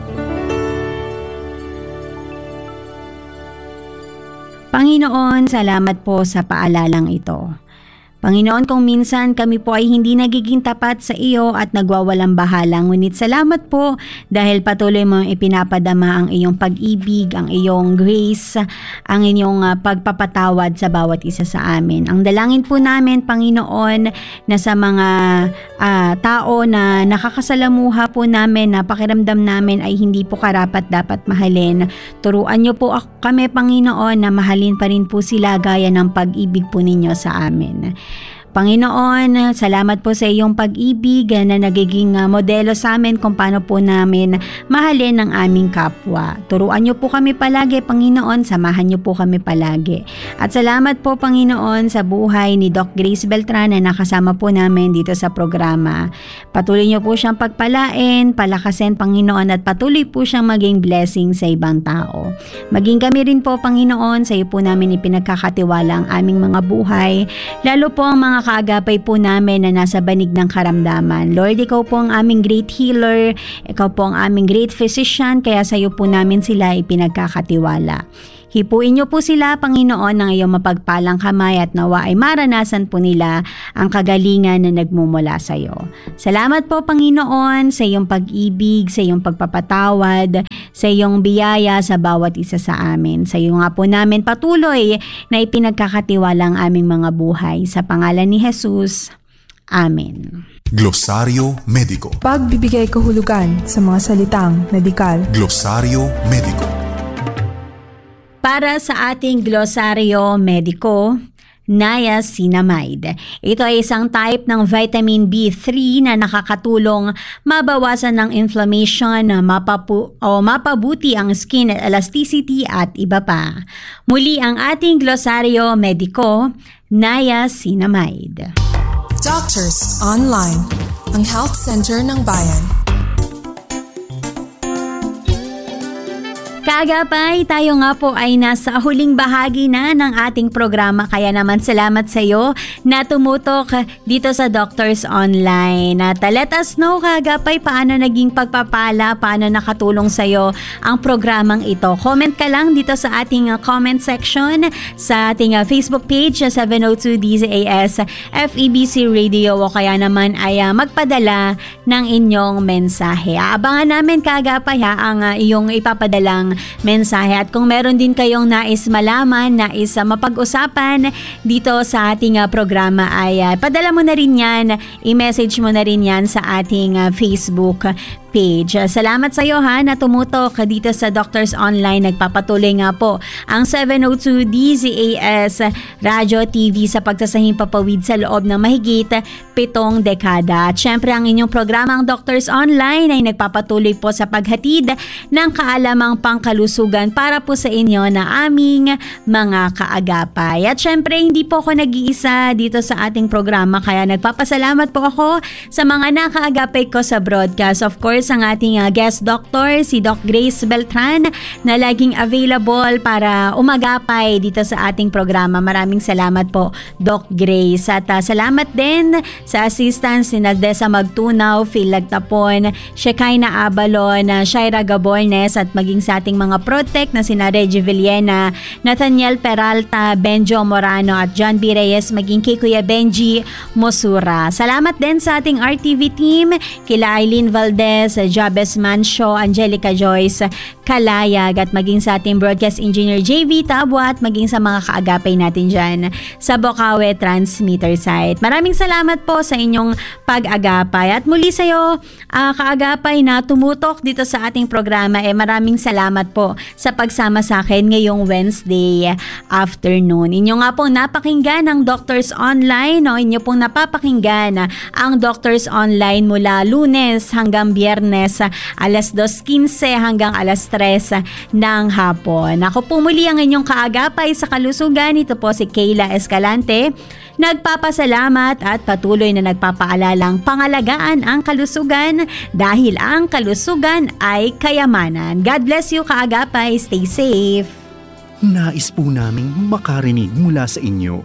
Panginoon, salamat po sa paalalang ito. Panginoon, kung minsan kami po ay hindi nagiging tapat sa iyo at nagwawalang bahala, ngunit salamat po dahil patuloy mong ipinapadama ang iyong pag-ibig, ang iyong grace, ang iyong uh, pagpapatawad sa bawat isa sa amin. Ang dalangin po namin, Panginoon, na sa mga uh, tao na nakakasalamuha po namin, na pakiramdam namin ay hindi po karapat dapat mahalin, turuan niyo po kami, Panginoon, na mahalin pa rin po sila gaya ng pag-ibig po ninyo sa amin. Panginoon, salamat po sa iyong pag-ibig na nagiging modelo sa amin kung paano po namin mahalin ang aming kapwa. Turuan niyo po kami palagi, Panginoon, samahan niyo po kami palagi. At salamat po, Panginoon, sa buhay ni Doc Grace Beltrana na nakasama po namin dito sa programa. Patuloy niyo po siyang pagpalain, palakasin, Panginoon, at patuloy po siyang maging blessing sa ibang tao. Maging kami rin po, Panginoon, sa iyo po namin ipinagkakatiwala ang aming mga buhay, lalo po ang mga kaagapay po namin na nasa banig ng karamdaman. Lord, ikaw po ang aming great healer, ikaw po ang aming great physician, kaya sa iyo po namin sila ipinagkakatiwala. Hipuin niyo po sila, Panginoon, ng iyong mapagpalang kamay at nawa ay maranasan po nila ang kagalingan na nagmumula sa iyo. Salamat po, Panginoon, sa iyong pag-ibig, sa iyong pagpapatawad, sa iyong biyaya sa bawat isa sa amin. Sa iyo nga po namin patuloy na ipinagkakatiwala ang aming mga buhay. Sa pangalan ni Jesus, Amen. Glosaryo Mediko. Pagbibigay kahulugan sa mga salitang medikal. Glosaryo Mediko. Para sa ating glosaryo mediko, niacinamide. Ito ay isang type ng vitamin B three na nakakatulong mabawasan ng inflammation, mapapu o mapabuti ang skin elasticity at iba pa. Muli ang ating glosaryo mediko, niacinamide. Doctors Online, ang health center ng bayan. Kaagapay, tayo nga po ay nasa huling bahagi na ng ating programa, kaya naman salamat sa iyo na tumutok dito sa Doctors Online. At let us know, Kaagapay, paano naging pagpapala, paano nakatulong sa iyo ang programang ito. Comment ka lang dito sa ating comment section sa ating Facebook page seven oh two D Z A S F E B C Radio, o kaya naman ay magpadala ng inyong mensahe. Abangan namin, Kaagapay, ha, ang iyong ipapadalang mensahe. At kung meron din kayong nais malaman, nais uh, mapag-usapan dito sa ating uh, programa, ay uh, padala mo na rin yan, i-message mo na rin yan sa ating uh, Facebook page. Salamat sa iyo, ha, na tumutok dito sa Doctors Online. Nagpapatuloy nga po ang seven oh two D Z A S Radio T V sa pagsasahing papawid sa loob ng mahigit pitong dekada. At syempre, ang inyong programang Doctors Online ay nagpapatuloy po sa paghatid ng kaalamang pangkalusugan para po sa inyo na aming mga kaagapay. At syempre, hindi po ako nag-iisa dito sa ating programa, kaya nagpapasalamat po ako sa mga nakaagapay ko sa broadcast. Of course, ang ating uh, guest doctor, si Doc Grace Beltran, na laging available para umagapay dito sa ating programa. Maraming salamat po, Doc Grace. At uh, salamat din sa assistance ni Naldesa Magtunaw, Phil Lagtapon, Shekinah Abalon, uh, Shaira Gabornes, at maging sa ating mga protect na sina Reggie Villena, Nathaniel Peralta, Benjo Morano, at John B. Reyes, maging kay Kuya Benji Mosura. Salamat din sa ating R T V team, kila Eileen Valdez, Jabez Mancio, Angelica Joyce Kalayag, at maging sa ating broadcast engineer J V Tabwa, at maging sa mga kaagapay natin dyan sa Bocaue Transmitter Site. Maraming salamat po sa inyong pag-agapay. At muli sa iyo, uh, kaagapay na tumutok dito sa ating programa, eh maraming salamat po sa pagsama sa akin ngayong Wednesday afternoon. Inyo nga pong napakinggan ang Doctors Online, no? Inyo pong napapakinggan ang Doctors Online mula Lunes hanggang Biyernes, alas dos quince hanggang alas tres ng hapon. Ako po muli ang inyong kaagapay sa kalusugan. Ito po si Kayla Escalante, nagpapasalamat at patuloy na nagpapaalalang pangalagaan ang kalusugan dahil ang kalusugan ay kayamanan. God bless you, kaagapay. Stay safe. Nais po naming makarinig mula sa inyo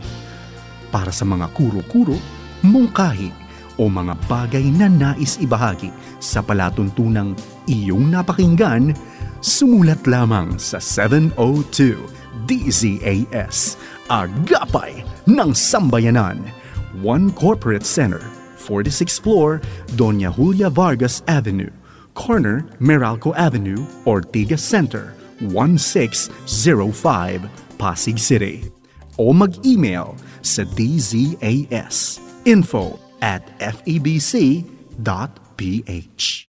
para sa mga kuro-kuro, mungkahi o mga bagay na nais ibahagi sa palatuntunang iyong napakinggan, sumulat lamang sa seven oh two D Z A S, Agapay ng Sambayanan, One Corporate Center, forty-sixth floor, Doña Julia Vargas Avenue, corner Meralco Avenue, Ortigas Center, one six zero five, Pasig City. O mag-email sa d z a s info at f e b c dot p h.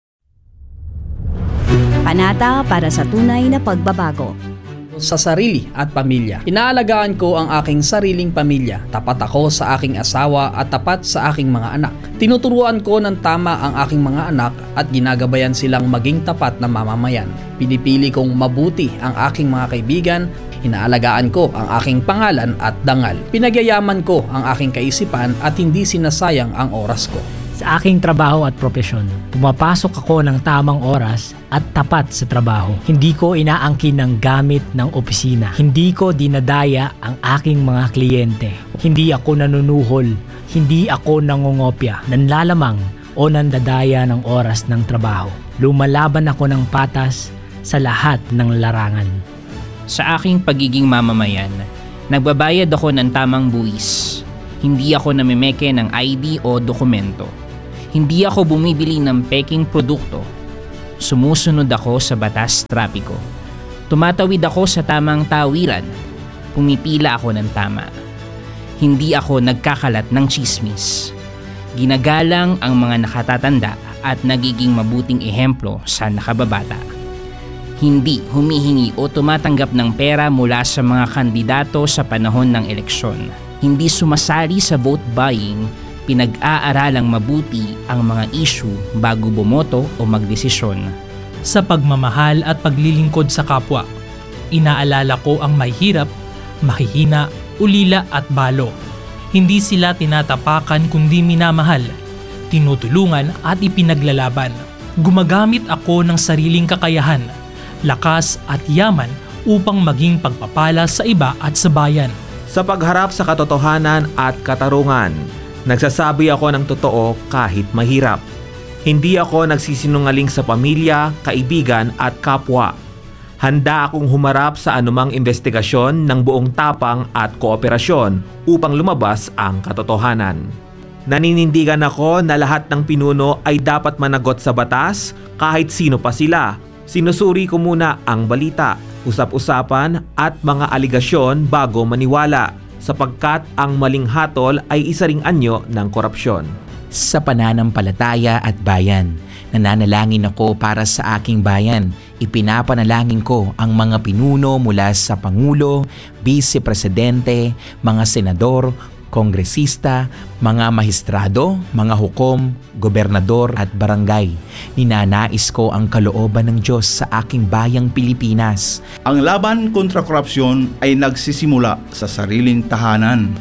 Panata para sa tunay na pagbabago. Sa sarili at pamilya. Inaalagaan ko ang aking sariling pamilya. Tapat ako sa aking asawa at tapat sa aking mga anak. Tinuturuan ko ng tama ang aking mga anak at ginagabayan silang maging tapat na mamamayan. Pinipili kong mabuti ang aking mga kaibigan. Inaalagaan ko ang aking pangalan at dangal. Pinagyayaman ko ang aking kaisipan at hindi sinasayang ang oras ko. Sa aking trabaho at propesyon, pumapasok ako ng tamang oras at tapat sa trabaho. Hindi ko inaangkin ng gamit ng opisina. Hindi ko dinadaya ang aking mga kliyente. Hindi ako nanunuhol. Hindi ako nangungopya, nanlalamang o nandadaya ng oras ng trabaho. Lumalaban ako ng patas sa lahat ng larangan. Sa aking pagiging mamamayan, nagbabayad ako ng tamang buwis. Hindi ako namimeke ng I D o dokumento. Hindi ako bumibili ng peking produkto. Sumusunod ako sa batas trapiko. Tumatawid ako sa tamang tawiran. Pumipila ako ng tama. Hindi ako nagkakalat ng chismis. Ginagalang ang mga nakatatanda at nagiging mabuting ehemplo sa nakababata. Hindi humihingi o tumatanggap ng pera mula sa mga kandidato sa panahon ng eleksyon. hindi sumasali sa vote buying, pinag-aaralang mabuti ang mga issue bago bumoto o magdesisyon. Sa pagmamahal at paglilingkod sa kapwa, inaalala ko ang mahihirap, mahihina, ulila at balo. Hindi sila tinatapakan kundi minamahal, tinutulungan at ipinaglalaban. Gumagamit ako ng sariling kakayahan, lakas at yaman upang maging pagpapala sa iba at sa bayan. Sa pagharap sa katotohanan at katarungan, nagsasabi ako ng totoo kahit mahirap. Hindi ako nagsisinungaling sa pamilya, kaibigan at kapwa. Handa akong humarap sa anumang investigasyon ng buong tapang at kooperasyon upang lumabas ang katotohanan. Naninindigan ako na lahat ng pinuno ay dapat managot sa batas kahit sino pa sila. Sinusuri ko muna ang balita, usap-usapan at mga aligasyon bago maniwala, sapagkat ang maling hatol ay isa ring anyo ng korupsyon. Sa pananampalataya at bayan, nananalangin ako para sa aking bayan. Ipinapanalangin ko ang mga pinuno mula sa Pangulo, Vice Presidente, mga senador, kongresista, mga mahistrado, mga hukom, gobernador at barangay. Ninanais ko ang kalooban ng Diyos sa aking bayang Pilipinas. Ang laban kontra korupsyon ay nagsisimula sa sariling tahanan,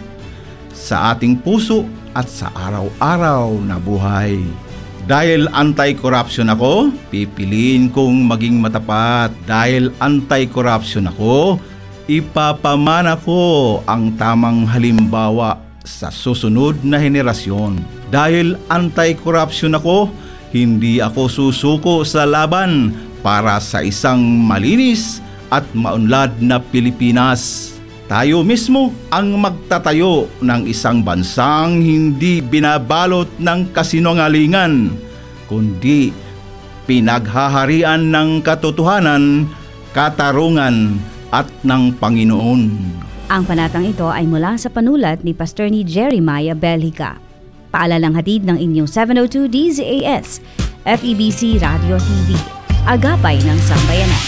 sa ating puso at sa araw-araw na buhay. Dahil anti-corruption ako, pipiliin kong maging matapat. Dahil anti-corruption ako, ipapamana ko ang tamang halimbawa sa susunod na henerasyon. Dahil anti-corruption ako, hindi ako susuko sa laban para sa isang malinis at maunlad na Pilipinas. Tayo mismo ang magtatayo ng isang bansang hindi binabalot ng kasinungalingan, kundi pinaghaharian ng katotohanan, katarungan at ng Panginoon. Ang panatang ito ay mula sa panulat ni Pastor ni Jeremiah Belhica. Paalalang hatid ng inyong seven oh two D Z A S, F E B C Radio T V, agapay ng sambayanan.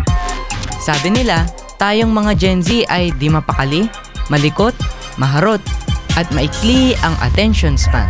Sabi nila, tayong mga Gen Z ay di mapakali, malikot, maharot, at maikli ang attention span.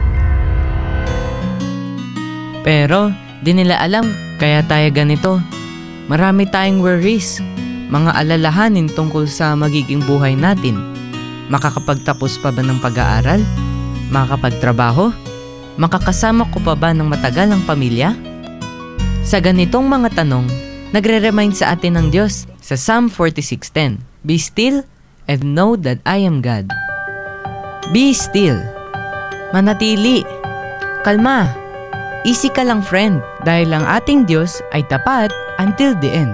Pero, di nila alam kaya tayo ganito. Marami tayong worries, mga alalahanin tungkol sa magiging buhay natin. Makakapagtapos pa ba ng pag-aaral? Makakapagtrabaho? Makakasama ko pa ba ng matagal ang pamilya? Sa ganitong mga tanong, nagre-remind sa atin ng Diyos sa Psalm forty-six ten, Be still and know that I am God. Be still. Manatili. Kalma. Easy ka lang, friend, dahil ang ating Diyos ay tapat until the end.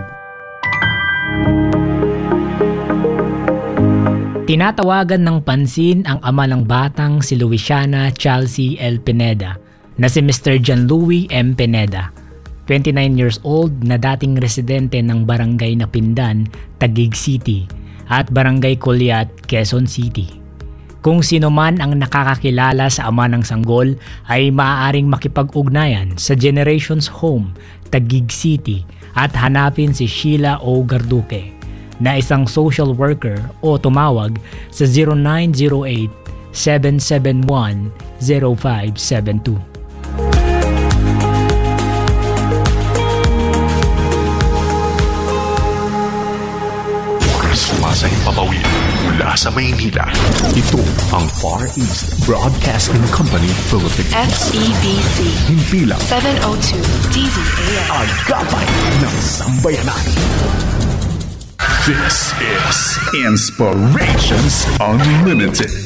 Tinatawagan ng pansin ang ama ng batang si Luisiana Chelsea L. Pineda na si Mister John Louis M. Pineda, twenty-nine years old na dating residente ng Barangay Napindan, Taguig City at Barangay Colyat, Quezon City. Kung sino man ang nakakakilala sa ama ng sanggol ay maaaring makipag-ugnayan sa Generations Home, Taguig City at hanapin si Sheila O. Garduque na isang social worker o tumawag sa zero nine zero eight, seven seven one, zero five seven two. Sa Himpapawid mula sa Maynila. Ito ang Far East Broadcasting Company Philippines. F E B C. Himpilang seven oh two D Z A S. Agapay ng Sambayanan. This is Inspirations Unlimited.